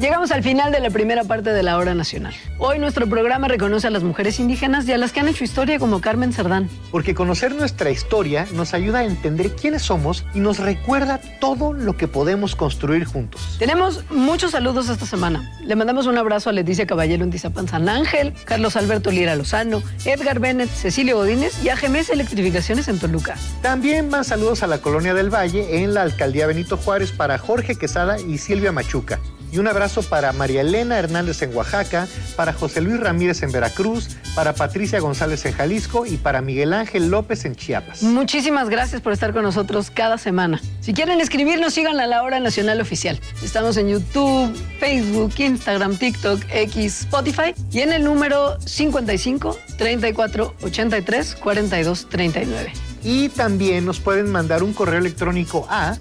Llegamos al final de la primera parte de la Hora Nacional. Hoy nuestro programa reconoce a las mujeres indígenas y a las que han hecho historia como Carmen Cerdán. Porque conocer nuestra historia nos ayuda a entender quiénes somos y nos recuerda todo lo que podemos construir juntos. Tenemos muchos saludos esta semana. Le mandamos un abrazo a Leticia Caballero en Tizapán San Ángel, Carlos Alberto Lira Lozano, Edgar Bennett, Cecilio Godínez y a GMS Electrificaciones en Toluca. También más saludos a la Colonia del Valle en la Alcaldía Benito Juárez para Jorge Quesada y Silvia Machuca. Y un abrazo para María Elena Hernández en Oaxaca, para José Luis Ramírez en Veracruz, para Patricia González en Jalisco y para Miguel Ángel López en Chiapas. Muchísimas gracias por estar con nosotros cada semana. Si quieren escribirnos, sigan a La Hora Nacional Oficial. Estamos en YouTube, Facebook, Instagram, TikTok, X, Spotify y en el número 55 34 83 42 39. Y también nos pueden mandar un correo electrónico a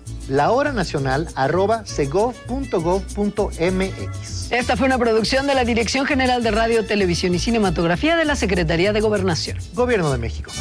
lahoranacional@segov.gov.mx. Esta fue una producción de la Dirección General de Radio, Televisión y Cinematografía de la Secretaría de Gobernación. Gobierno de México.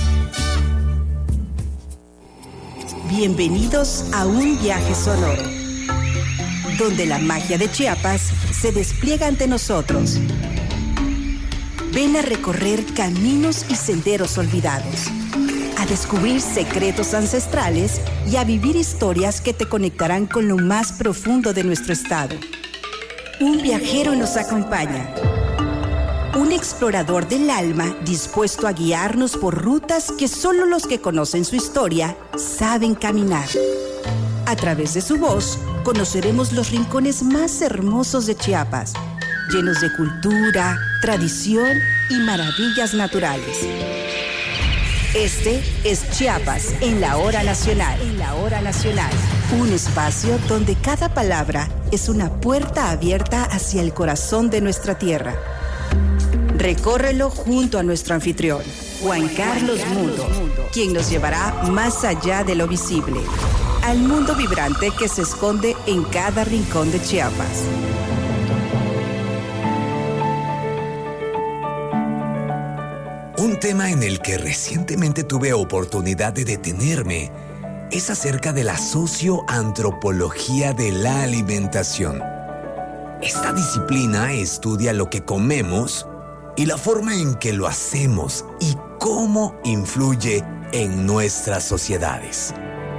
Bienvenidos a un viaje sonoro, donde la magia de Chiapas se despliega ante nosotros. Ven a recorrer caminos y senderos olvidados, a descubrir secretos ancestrales y a vivir historias que te conectarán con lo más profundo de nuestro estado. Un viajero nos acompaña, un explorador del alma dispuesto a guiarnos por rutas que solo los que conocen su historia saben caminar. A través de su voz, conoceremos los rincones más hermosos de Chiapas, llenos de cultura, tradición y maravillas naturales. Este es Chiapas en la Hora Nacional. Un espacio donde cada palabra es una puerta abierta hacia el corazón de nuestra tierra. Recórrelo junto a nuestro anfitrión, Juan Carlos Mundo, quien nos llevará más allá de lo visible, al mundo vibrante que se esconde en cada rincón de Chiapas. Un tema en el que recientemente tuve oportunidad de detenerme es acerca de la socioantropología de la alimentación. Esta disciplina estudia lo que comemos y la forma en que lo hacemos y cómo influye en nuestras sociedades.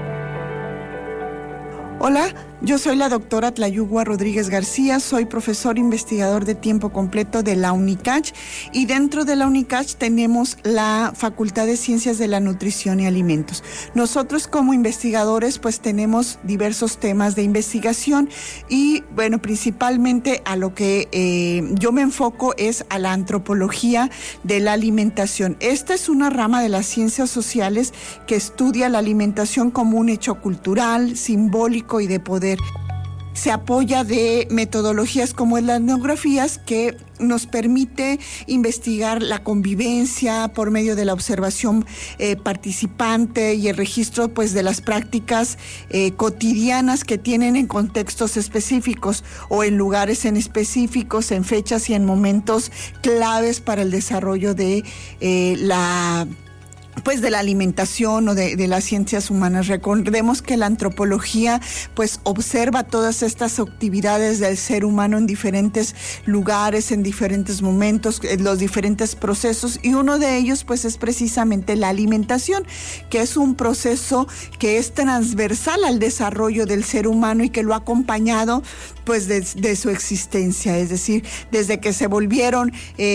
Hola, yo soy la doctora Tlayugua Rodríguez García, soy profesor investigador de tiempo completo de la UNICACH y dentro de la UNICACH tenemos la Facultad de Ciencias de la Nutrición y Alimentos. Nosotros como investigadores pues tenemos diversos temas de investigación y bueno, principalmente a lo que yo me enfoco es a la antropología de la alimentación. Esta es una rama de las ciencias sociales que estudia la alimentación como un hecho cultural, simbólico y de poder. Se apoya de metodologías como las etnografías que nos permite investigar la convivencia por medio de la observación participante y el registro pues de las prácticas cotidianas que tienen en contextos específicos o en lugares en específicos, en fechas y en momentos claves para el desarrollo de la alimentación o de las ciencias humanas. Recordemos que la antropología pues observa todas estas actividades del ser humano en diferentes lugares, en diferentes momentos, en los diferentes procesos, y uno de ellos pues es precisamente la alimentación, que es un proceso que es transversal al desarrollo del ser humano y que lo ha acompañado pues de su existencia, es decir, desde que se volvieron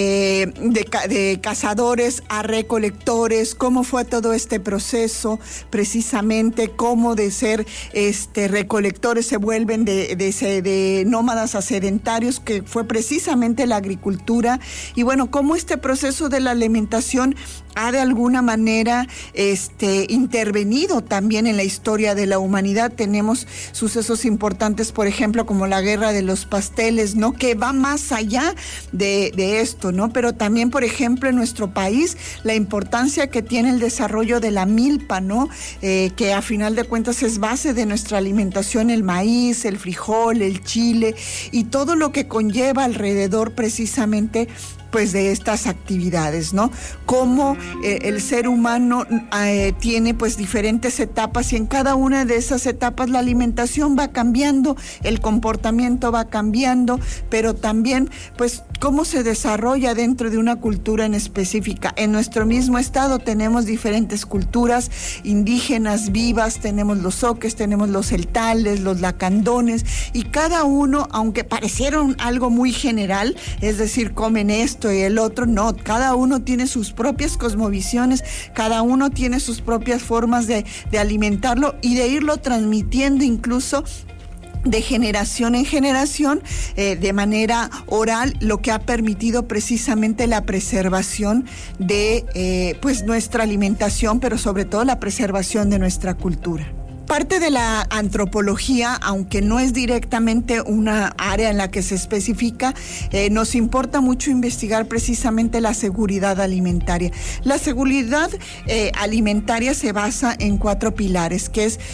de cazadores a recolectores, cómo fue todo este proceso, precisamente cómo de ser recolectores se vuelven de nómadas a sedentarios, que fue precisamente la agricultura, y bueno, cómo este proceso de la alimentación ha de alguna manera intervenido también en la historia de la humanidad. Tenemos sucesos importantes, por ejemplo, como la guerra de los pasteles, ¿no? Que va más allá de esto, ¿no? Pero también, por ejemplo, en nuestro país, la importancia que tiene el desarrollo de la milpa, ¿no? Que a final de cuentas es base de nuestra alimentación, el maíz, el frijol, el chile y todo lo que conlleva alrededor precisamente pues de estas actividades, ¿no? Cómo el ser humano tiene pues diferentes etapas y en cada una de esas etapas la alimentación va cambiando, el comportamiento va cambiando, pero también pues cómo se desarrolla dentro de una cultura en específica. En nuestro mismo estado tenemos diferentes culturas indígenas vivas, tenemos los zoques, tenemos los celtales, los lacandones, y cada uno, aunque parecieron algo muy general, es decir, comen esto y el otro, no, cada uno tiene sus propias cosmovisiones, cada uno tiene sus propias formas de alimentarlo y de irlo transmitiendo incluso de generación en generación, de manera oral, lo que ha permitido precisamente la preservación de pues nuestra alimentación, pero sobre todo la preservación de nuestra cultura. Parte de la antropología, aunque no es directamente una área en la que se especifica, nos importa mucho investigar precisamente la seguridad alimentaria. La seguridad alimentaria se basa en 4 pilares, que es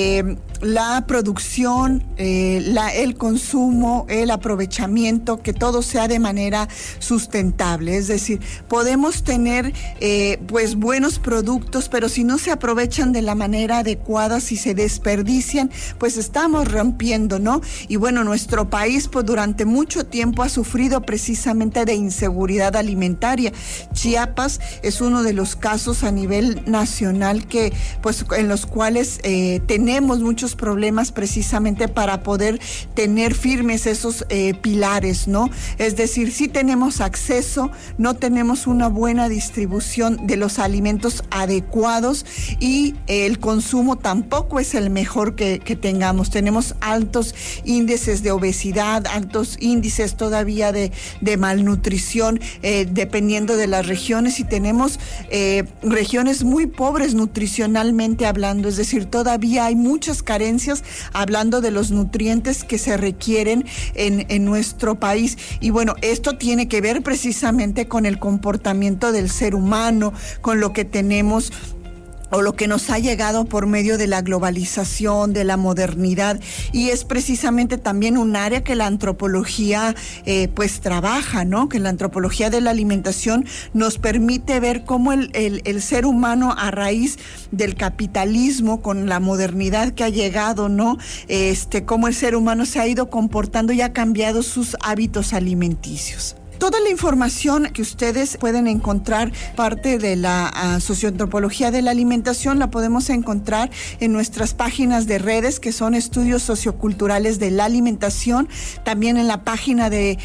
la producción, el consumo, el aprovechamiento, que todo sea de manera sustentable. Es decir, podemos tener pues buenos productos, pero si no se aprovechan de la manera adecuada, si se desperdician, pues estamos rompiendo, ¿no? Y bueno, nuestro país pues durante mucho tiempo ha sufrido precisamente de inseguridad alimentaria. Chiapas es uno de los casos a nivel nacional que pues en los cuales tenemos muchos problemas precisamente para poder tener firmes esos pilares, ¿no? Es decir, sí tenemos acceso, no tenemos una buena distribución de los alimentos adecuados y el consumo tampoco es el mejor que tengamos. Tenemos altos índices de obesidad, altos índices todavía de malnutrición, dependiendo de las regiones, y tenemos regiones muy pobres nutricionalmente hablando, es decir, todavía hay muchas carencias hablando de los nutrientes que se requieren en nuestro país. Y bueno, esto tiene que ver precisamente con el comportamiento del ser humano, con lo que tenemos o lo que nos ha llegado por medio de la globalización, de la modernidad, y es precisamente también un área que la antropología pues trabaja, ¿no? Que la antropología de la alimentación nos permite ver cómo el ser humano, a raíz del capitalismo, con la modernidad que ha llegado, ¿no? Cómo el ser humano se ha ido comportando y ha cambiado sus hábitos alimenticios. Toda la información que ustedes pueden encontrar, parte de la socioantropología de la alimentación, la podemos encontrar en nuestras páginas de redes, que son Estudios Socioculturales de la Alimentación, también en la página de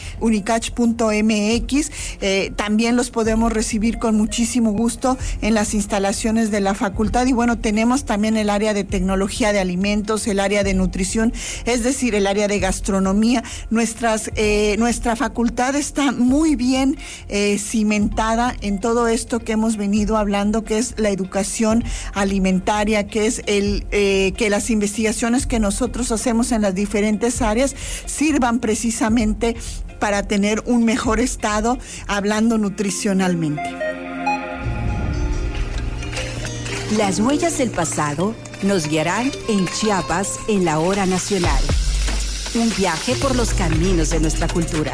unicach.mx, también los podemos recibir con muchísimo gusto en las instalaciones de la facultad. Y bueno, tenemos también el área de tecnología de alimentos, el área de nutrición, es decir, el área de gastronomía. Nuestra facultad está muy bien cimentada en todo esto que hemos venido hablando, que es la educación alimentaria, que es que las investigaciones que nosotros hacemos en las diferentes áreas sirvan precisamente para tener un mejor estado hablando nutricionalmente. Las huellas del pasado nos guiarán en Chiapas en la hora nacional. Un viaje por los caminos de nuestra cultura.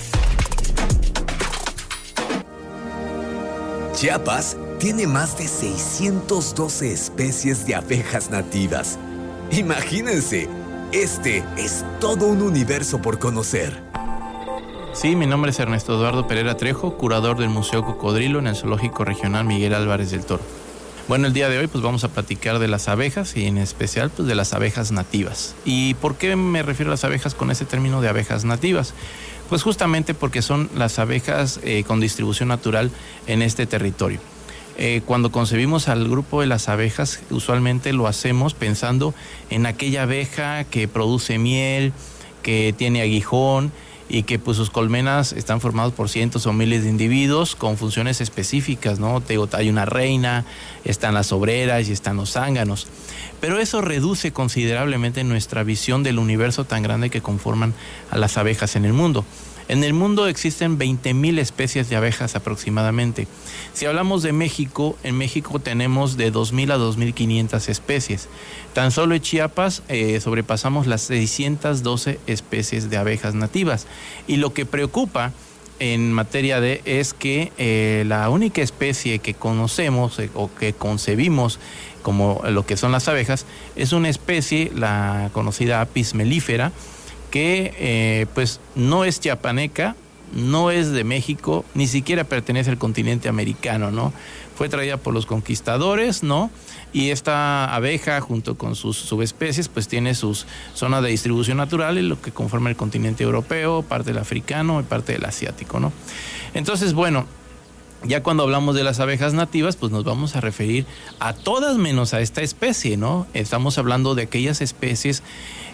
Chiapas tiene más de 612 especies de abejas nativas. Imagínense, este es todo un universo por conocer. Sí, mi nombre es Ernesto Eduardo Pereira Trejo, curador del Museo Cocodrilo en el Zoológico Regional Miguel Álvarez del Toro. Bueno, el día de hoy pues vamos a platicar de las abejas y en especial pues de las abejas nativas. ¿Y por qué me refiero a las abejas con ese término de abejas nativas? Pues justamente porque son las abejas con distribución natural en este territorio. Cuando concebimos al grupo de las abejas, usualmente lo hacemos pensando en aquella abeja que produce miel, que tiene aguijón y que pues sus colmenas están formadas por cientos o miles de individuos con funciones específicas, ¿no? Hay una reina, están las obreras y están los zánganos. Pero eso reduce considerablemente nuestra visión del universo tan grande que conforman a las abejas en el mundo. En el mundo existen 20,000 especies de abejas aproximadamente. Si hablamos de México, en México tenemos de 2,000 a 2,500 especies. Tan solo en Chiapas sobrepasamos las 612 especies de abejas nativas. Y lo que preocupa en materia es que la única especie que conocemos o que concebimos como lo que son las abejas es una especie, la conocida Apis mellifera, que pues no es chiapaneca, no es de México, ni siquiera pertenece al continente americano, ¿no? Fue traída por los conquistadores, ¿no? Y esta abeja, junto con sus subespecies, pues tiene sus zonas de distribución natural, en lo que conforma el continente europeo, parte del africano y parte del asiático, ¿no? Entonces, bueno, ya cuando hablamos de las abejas nativas, pues nos vamos a referir a todas menos a esta especie, ¿no? Estamos hablando de aquellas especies,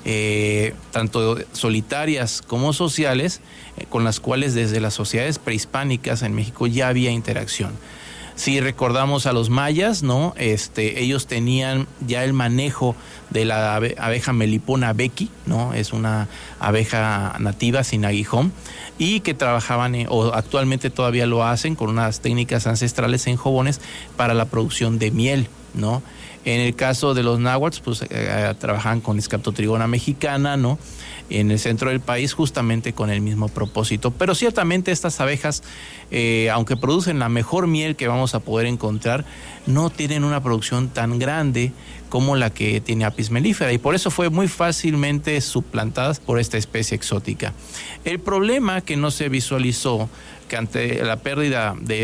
tanto solitarias como sociales, con las cuales desde las sociedades prehispánicas en México ya había interacción. Si recordamos a los mayas, ¿no? Ellos tenían ya el manejo de la abeja Melipona becky, ¿no? Es una abeja nativa sin aguijón y que trabajaban, o actualmente todavía lo hacen, con unas técnicas ancestrales en Jobones para la producción de miel, ¿no? En el caso de los náhuatl, pues trabajan con Scaptotrigona mexicana, ¿no? En el centro del país, justamente con el mismo propósito. Pero ciertamente estas abejas, aunque producen la mejor miel que vamos a poder encontrar, no tienen una producción tan grande como la que tiene Apis mellifera, y por eso fue muy fácilmente suplantadas por esta especie exótica. El problema que no se visualizó, que ante la pérdida de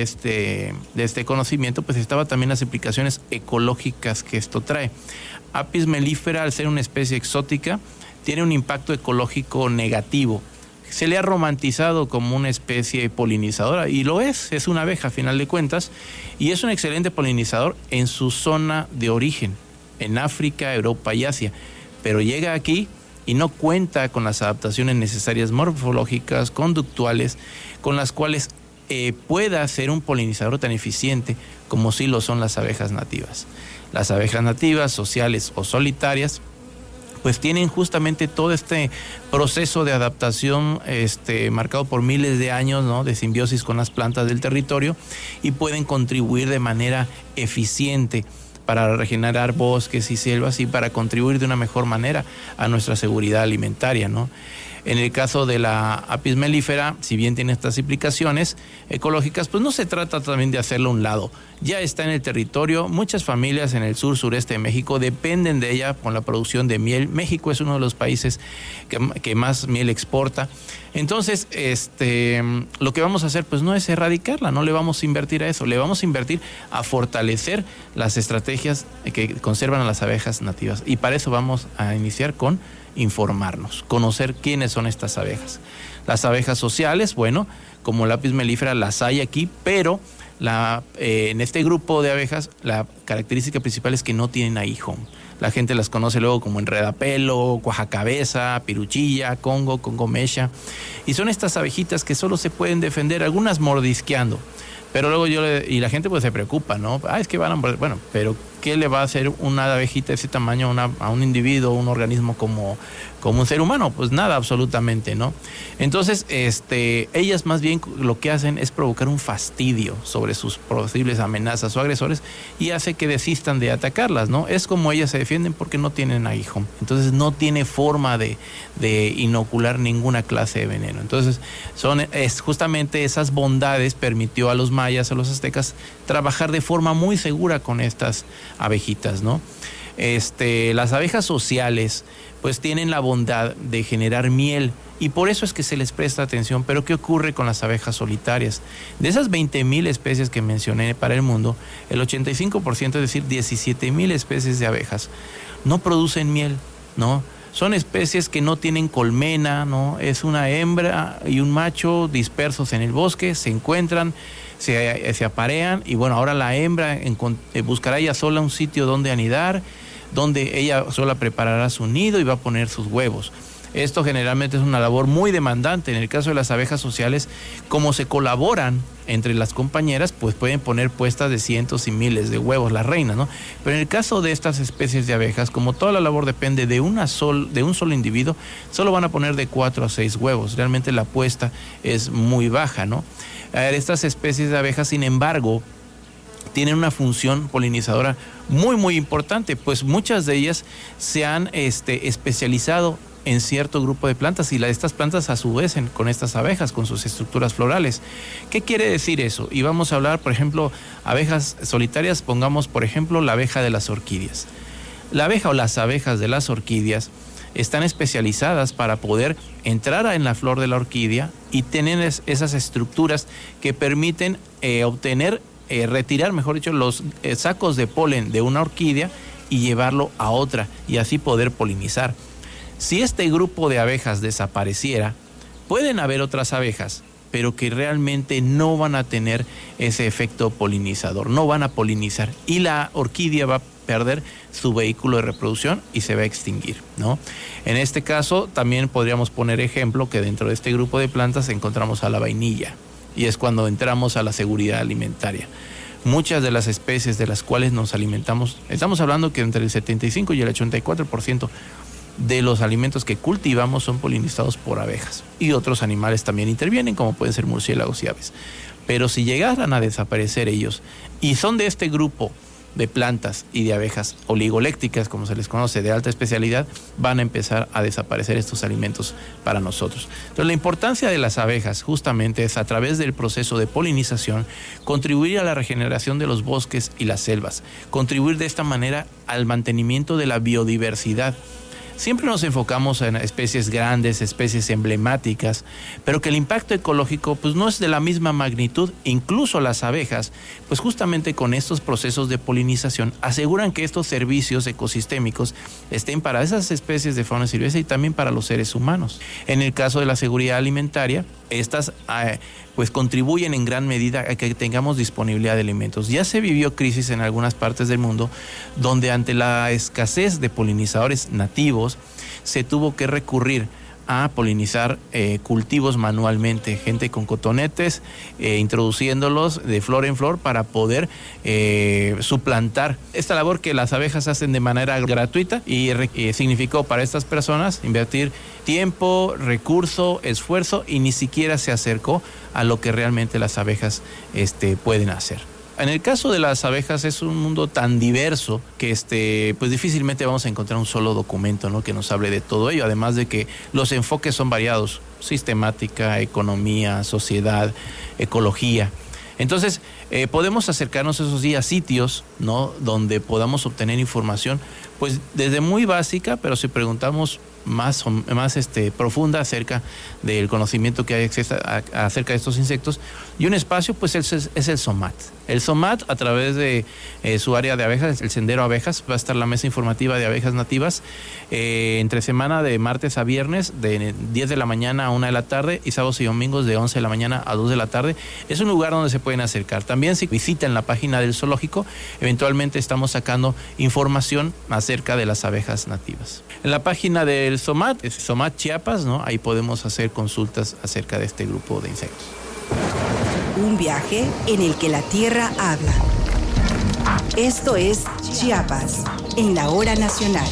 este conocimiento, pues estaba también las implicaciones ecológicas que esto trae. Apis mellifera, al ser una especie exótica, tiene un impacto ecológico negativo. Se le ha romantizado como una especie polinizadora, y lo es una abeja a final de cuentas, y es un excelente polinizador en su zona de origen, en África, Europa y Asia, pero llega aquí y no cuenta con las adaptaciones necesarias morfológicas, conductuales, con las cuales pueda ser un polinizador tan eficiente como sí lo son las abejas nativas. Las abejas nativas, sociales o solitarias, pues tienen justamente todo este proceso de adaptación marcado por miles de años, ¿no?, de simbiosis con las plantas del territorio, y pueden contribuir de manera eficiente para regenerar bosques y selvas y para contribuir de una mejor manera a nuestra seguridad alimentaria, ¿no? En el caso de la Apis mellifera, si bien tiene estas implicaciones ecológicas, pues no se trata también de hacerlo a un lado. Ya está en el territorio, muchas familias en el sureste de México dependen de ella con la producción de miel. México es uno de los países que más miel exporta. Entonces, lo que vamos a hacer pues no es erradicarla, no le vamos a invertir a eso, le vamos a invertir a fortalecer las estrategias que conservan a las abejas nativas. Y para eso vamos a iniciar con informarnos, conocer quiénes son estas abejas. Las abejas sociales, bueno, como la Apis mellifera las hay aquí, pero en este grupo de abejas la característica principal es que no tienen aguijón. La gente las conoce luego como enredapelo, cuajacabeza, piruchilla, congo mecha, y son estas abejitas que solo se pueden defender, algunas mordisqueando. Pero luego y la gente pues se preocupa, ¿no? Es que van a morir. Bueno, pero ¿qué le va a hacer una abejita de ese tamaño a un individuo, un organismo como un ser humano? Pues nada, absolutamente, ¿no? Entonces, ellas más bien lo que hacen es provocar un fastidio sobre sus posibles amenazas o agresores y hace que desistan de atacarlas, ¿no? Es como ellas se defienden porque no tienen aguijón. Entonces no tiene forma de inocular ninguna clase de veneno. Entonces, justamente esas bondades permitió a los mayas, a los aztecas, trabajar de forma muy segura con estas abejitas, ¿no? Las abejas sociales pues tienen la bondad de generar miel y por eso es que se les presta atención. Pero ¿qué ocurre con las abejas solitarias? De esas 20,000 especies que mencioné para el mundo, el 85%, es decir, 17,000 especies de abejas, no producen miel, ¿no? Son especies que no tienen colmena, ¿no? Es una hembra y un macho dispersos en el bosque, se encuentran, se aparean, y bueno, ahora la hembra buscará ella sola un sitio donde anidar, donde ella sola preparará su nido y va a poner sus huevos. Esto generalmente es una labor muy demandante. En el caso de las abejas sociales, como se colaboran entre las compañeras, pues pueden poner puestas de cientos y miles de huevos las reinas, ¿no? Pero en el caso de estas especies de abejas, como toda la labor depende de un solo individuo, solo van a poner de 4 a 6 huevos. Realmente la puesta es muy baja, ¿no? Estas especies de abejas, sin embargo, tienen una función polinizadora muy, muy importante, pues muchas de ellas se han especializado en cierto grupo de plantas y estas plantas a su vez con estas abejas, con sus estructuras florales. ¿Qué quiere decir eso? Y vamos a hablar, por ejemplo, abejas solitarias, pongamos por ejemplo la abeja de las orquídeas. La abeja o las abejas de las orquídeas están especializadas para poder entrar en la flor de la orquídea y tener esas estructuras que permiten retirar, mejor dicho, los sacos de polen de una orquídea y llevarlo a otra y así poder polinizar. Si este grupo de abejas desapareciera, pueden haber otras abejas, pero que realmente no van a tener ese efecto polinizador, no van a polinizar y la orquídea va a perder su vehículo de reproducción y se va a extinguir, ¿no? En este caso también podríamos poner ejemplo que dentro de este grupo de plantas encontramos a la vainilla y es cuando entramos a la seguridad alimentaria. Muchas de las especies de las cuales nos alimentamos, estamos hablando que entre el 75 y el 84% de los alimentos que cultivamos son polinizados por abejas y otros animales también intervienen como pueden ser murciélagos y aves. Pero si llegaran a desaparecer ellos y son de este grupo de plantas y de abejas oligolécticas, como se les conoce, de alta especialidad, van a empezar a desaparecer estos alimentos para nosotros. Entonces, la importancia de las abejas justamente es a través del proceso de polinización, contribuir a la regeneración de los bosques y las selvas, contribuir de esta manera al mantenimiento de la biodiversidad. Siempre nos enfocamos en especies grandes, especies emblemáticas, pero que el impacto ecológico pues no es de la misma magnitud. Incluso las abejas, pues justamente con estos procesos de polinización, aseguran que estos servicios ecosistémicos estén para esas especies de fauna silvestre y también para los seres humanos. En el caso de la seguridad alimentaria, estas pues contribuyen en gran medida a que tengamos disponibilidad de alimentos. Ya se vivió crisis en algunas partes del mundo donde ante la escasez de polinizadores nativos se tuvo que recurrir a polinizar cultivos manualmente, gente con cotonetes, introduciéndolos de flor en flor para poder suplantar esta labor que las abejas hacen de manera gratuita y significó para estas personas invertir tiempo, recurso, esfuerzo y ni siquiera se acercó a lo que realmente las abejas pueden hacer. En el caso de las abejas es un mundo tan diverso que pues difícilmente vamos a encontrar un solo documento, ¿no?, que nos hable de todo ello, además de que los enfoques son variados: sistemática, economía, sociedad, ecología. Entonces, podemos acercarnos esos días a sitios, ¿no?, donde podamos obtener información, pues desde muy básica, pero si preguntamos más profunda acerca del conocimiento que hay acerca de estos insectos. Y un espacio pues es el SOMAT. El SOMAT, a través de su área de abejas, el Sendero Abejas, va a estar la mesa informativa de abejas nativas entre semana de martes a viernes de 10 de la mañana a 1 de la tarde y sábados y domingos de 11 de la mañana a 2 de la tarde. Es un lugar donde se pueden acercar. También si visitan la página del zoológico, eventualmente estamos sacando información acerca de las abejas nativas. En la página del SOMAT, es SOMAT Chiapas, ¿no?, ahí podemos hacer consultas acerca de este grupo de insectos. Un viaje en el que la tierra habla. Esto es Chiapas, en la hora nacional.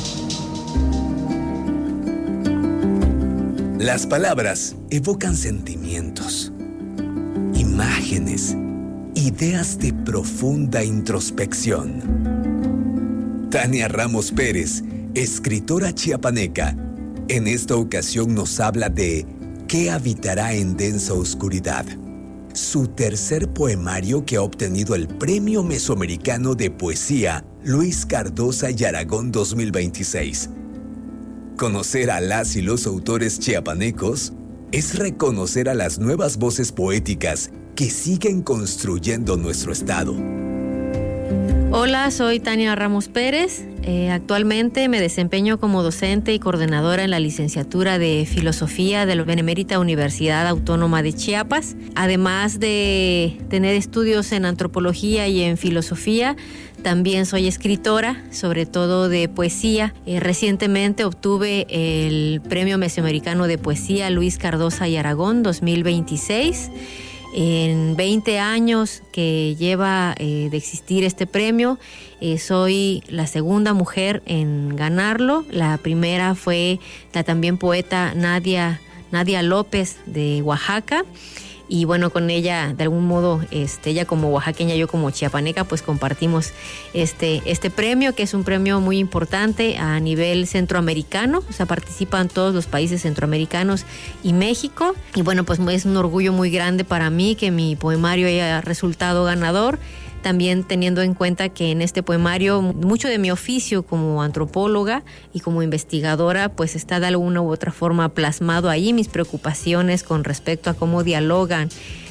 Las palabras evocan sentimientos, imágenes, ideas de profunda introspección. Tania Ramos Pérez, escritora chiapaneca, en esta ocasión nos habla de ¿Qué habitará en densa oscuridad?, su tercer poemario que ha obtenido el Premio Mesoamericano de Poesía Luis Cardosa y Aragón 2026. Conocer a las y los autores chiapanecos es reconocer a las nuevas voces poéticas que siguen construyendo nuestro estado. Hola, soy Tania Ramos Pérez. Actualmente me desempeño como docente y coordinadora en la licenciatura de Filosofía de la Benemérita Universidad Autónoma de Chiapas. Además de tener estudios en antropología y en filosofía, también soy escritora, sobre todo de poesía. Recientemente obtuve el Premio Mesoamericano de Poesía Luis Cardosa y Aragón 2026. En 20 años que lleva de existir este premio, soy la segunda mujer en ganarlo. La primera fue la también poeta Nadia López de Oaxaca. y bueno, con ella de algún modo, ella como oaxaqueña, yo como chiapaneca, pues compartimos este premio, que es un premio muy importante a nivel centroamericano, o sea, participan todos los países centroamericanos y México, y bueno, pues es un orgullo muy grande para mí que mi poemario haya resultado ganador. También teniendo en cuenta que en este poemario mucho de mi oficio como antropóloga y como investigadora pues está de alguna u otra forma plasmado ahí, mis preocupaciones con respecto a cómo dialogan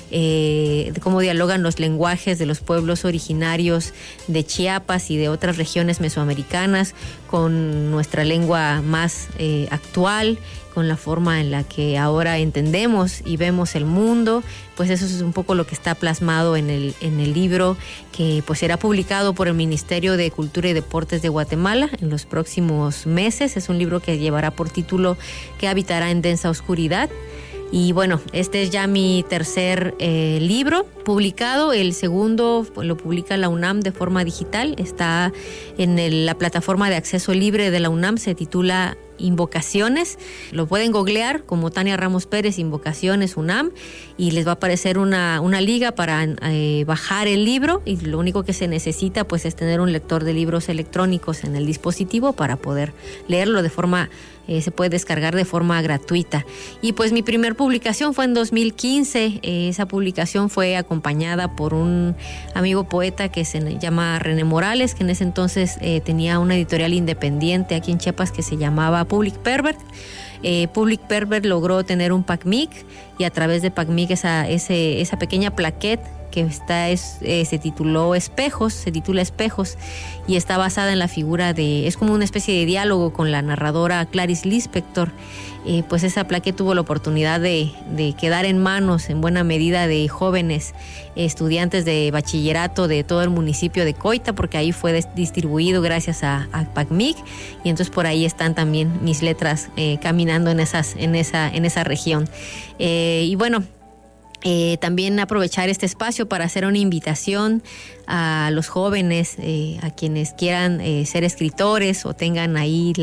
los lenguajes de los pueblos originarios de Chiapas y de otras regiones mesoamericanas con nuestra lengua más actual, con la forma en la que ahora entendemos y vemos el mundo. Pues eso es un poco lo que está plasmado en el libro, que pues será publicado por el Ministerio de Cultura y Deportes de Guatemala en los próximos meses. Es un libro que llevará por título ¿Qué habitará en densa oscuridad? Y bueno, este es ya mi tercer libro publicado. El segundo lo publica la UNAM de forma digital. Está en la plataforma de acceso libre de la UNAM. Se titula Invocaciones. Lo pueden googlear como Tania Ramos Pérez, Invocaciones UNAM, y les va a aparecer una liga para bajar el libro, y lo único que se necesita pues es tener un lector de libros electrónicos en el dispositivo para poder leerlo de forma se puede descargar de forma gratuita. Y pues mi primer publicación fue en 2015. Esa publicación fue acompañada por un amigo poeta que se llama René Morales, que en ese entonces tenía una editorial independiente aquí en Chiapas que se llamaba Public Pervert. Public Pervert logró tener un PACMIC, y a través de PACMIC esa pequeña plaquette que se titula Espejos, y está basada en la figura es como una especie de diálogo con la narradora Clarice Lispector. Pues esa plaqueta tuvo la oportunidad de quedar en manos en buena medida de jóvenes estudiantes de bachillerato de todo el municipio de Coita, porque ahí fue distribuido gracias a PACMIC, y entonces por ahí están también mis letras caminando en esa región. Y bueno, también aprovechar este espacio para hacer una invitación a los jóvenes, a quienes quieran ser escritores o tengan ahí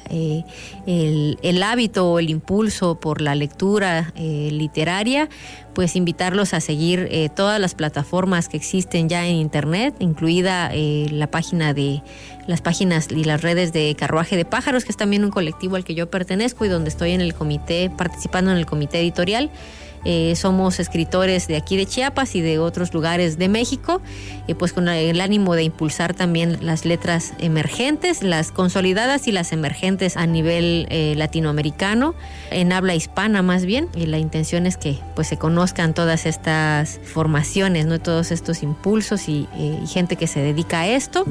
el hábito o el impulso por la lectura literaria, pues invitarlos a seguir todas las plataformas que existen ya en internet, incluida las páginas y las redes de Carruaje de Pájaros, que es también un colectivo al que yo pertenezco y donde estoy en el comité, participando en el comité editorial. Somos escritores de aquí de Chiapas y de otros lugares de México, pues con el ánimo de impulsar también las letras emergentes, las consolidadas y las emergentes a nivel latinoamericano, en habla hispana más bien, y la intención es que pues se conozcan todas estas formaciones, ¿no? Todos estos impulsos y gente que se dedica a esto.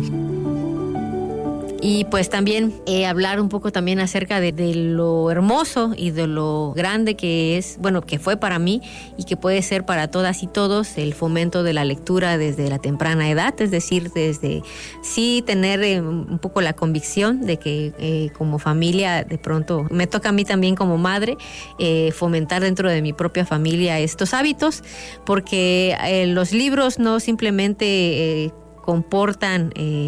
Y pues también hablar un poco también acerca de lo hermoso y de lo grande que es, bueno, que fue para mí y que puede ser para todas y todos el fomento de la lectura desde la temprana edad, es decir, desde sí tener un poco la convicción de que como familia, de pronto me toca a mí también como madre fomentar dentro de mi propia familia estos hábitos, porque los libros no simplemente comportan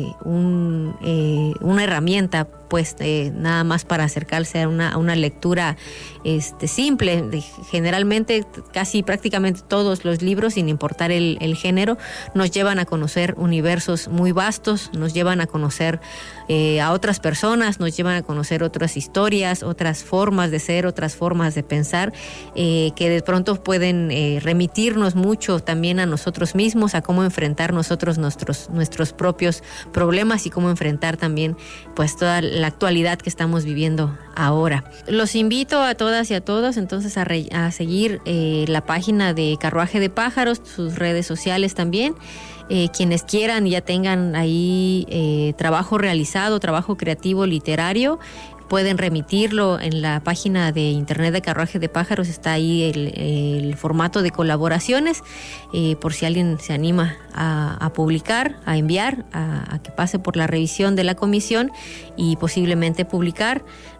una herramienta pues nada más para acercarse a una lectura simple. Generalmente casi prácticamente todos los libros, sin importar el género, nos llevan a conocer universos muy vastos, nos llevan a conocer a otras personas, nos llevan a conocer otras historias, otras formas de ser, otras formas de pensar, que de pronto pueden remitirnos mucho también a nosotros mismos, a cómo enfrentar nosotros nuestros propios problemas y cómo enfrentar también pues toda la actualidad que estamos viviendo ahora. Los invito a todas y a todos entonces a seguir la página de Carruaje de Pájaros, sus redes sociales también. Quienes quieran y ya tengan ahí trabajo realizado, trabajo creativo, literario, pueden remitirlo en la página de internet de Carruaje de Pájaros. Está ahí el formato de colaboraciones, por si alguien se anima a publicar, a enviar, a que pase por la revisión de la comisión y posiblemente publicar.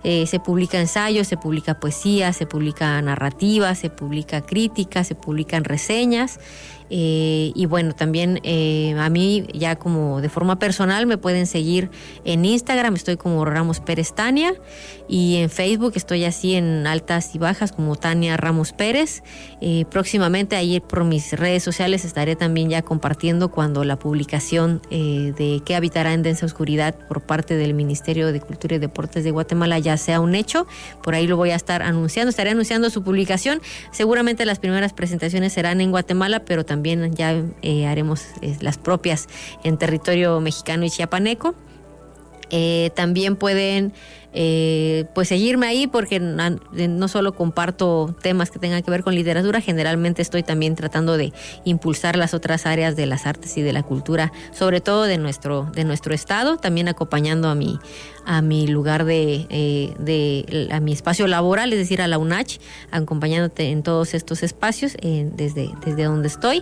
Se publica ensayos, se publica poesía, se publica narrativa, se publica crítica, se publican reseñas. Y bueno, también a mí ya como de forma personal me pueden seguir en Instagram, estoy como Ramos Pérez Tania, y en Facebook estoy así en altas y bajas como Tania Ramos Pérez. Próximamente ahí por mis redes sociales estaré también ya compartiendo cuando la publicación de ¿Qué habitará en densa oscuridad? Por parte del Ministerio de Cultura y Deportes de Guatemala ya sea un hecho. Por ahí lo voy a estar anunciando, estaré anunciando su publicación. Seguramente las primeras presentaciones serán en Guatemala, pero también ya haremos las propias en territorio mexicano y chiapaneco. También pueden pues seguirme ahí porque no solo comparto temas que tengan que ver con literatura, generalmente estoy también tratando de impulsar las otras áreas de las artes y de la cultura, sobre todo de nuestro estado, también acompañando a mi lugar a mi espacio laboral, es decir, a la UNACH, acompañándote en todos estos espacios desde donde estoy.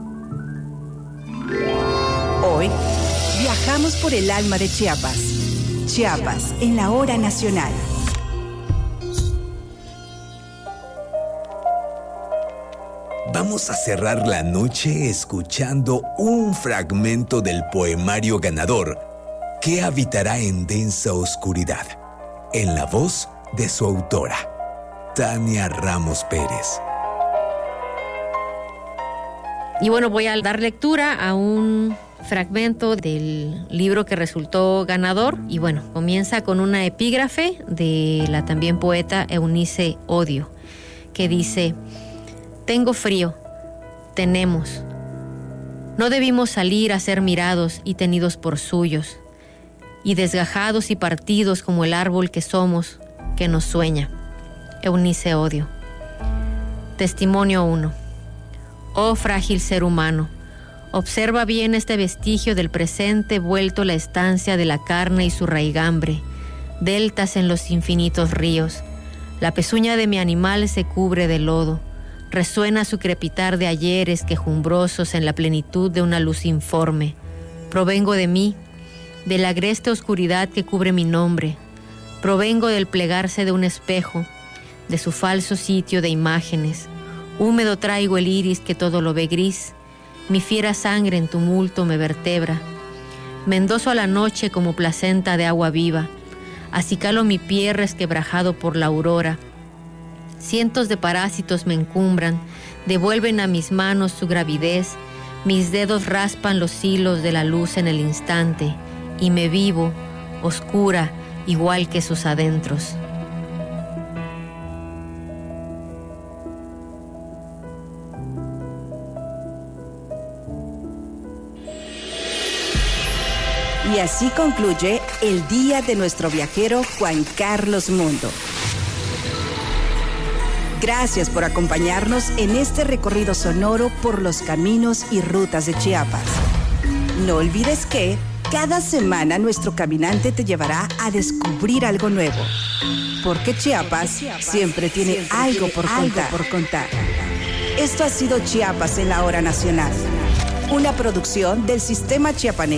Hoy viajamos por el alma de Chiapas. Chiapas en la hora nacional. Vamos a cerrar la noche escuchando un fragmento del poemario ganador, ¿Qué habitará en densa oscuridad?, en la voz de su autora, Tania Ramos Pérez. Y bueno, voy a dar lectura a un fragmento del libro que resultó ganador. Y bueno, comienza con una epígrafe de la también poeta Eunice Odio, que dice: tengo frío, tenemos. No debimos salir a ser mirados y tenidos por suyos, y desgajados y partidos como el árbol que somos, que nos sueña. Eunice Odio. Testimonio 1. Oh frágil ser humano, observa bien este vestigio del presente vuelto la estancia de la carne y su raigambre, deltas en los infinitos ríos. La pezuña de mi animal se cubre de lodo, resuena su crepitar de ayeres quejumbrosos en la plenitud de una luz informe. Provengo de mí, de la agreste oscuridad que cubre mi nombre. Provengo del plegarse de un espejo, de su falso sitio de imágenes. Húmedo traigo el iris que todo lo ve gris, mi fiera sangre en tumulto me vertebra. Mendozo a la noche como placenta de agua viva, acicalo mi pie resquebrajado por la aurora. Cientos de parásitos me encumbran, devuelven a mis manos su gravidez, mis dedos raspan los hilos de la luz en el instante, y me vivo, oscura, igual que sus adentros. Y así concluye el día de nuestro viajero Juan Carlos Mundo. Gracias por acompañarnos en este recorrido sonoro por los caminos y rutas de Chiapas. No olvides que cada semana nuestro caminante te llevará a descubrir algo nuevo. Porque Chiapas siempre tiene algo por contar. Esto ha sido Chiapas en la hora nacional. Una producción del Sistema Chiapaneco